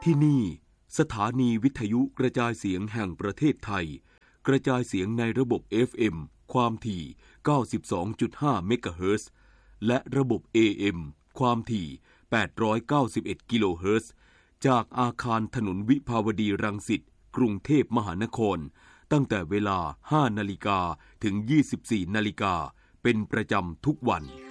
ที่นี่สถานีวิทยุกระจายเสียงแห่งประเทศไทยกระจายเสียงในระบบ FM ความถี่ 92.5 เมกะเฮิรตซ์และระบบ AM ความถี่ 891 กิโลเฮิรตซ์จากอาคารถนนวิภาวดีรังสิตกรุงเทพมหานครตั้งแต่เวลา 5 นาฬิกาถึง 24 นาฬิกาเป็นประจำทุกวัน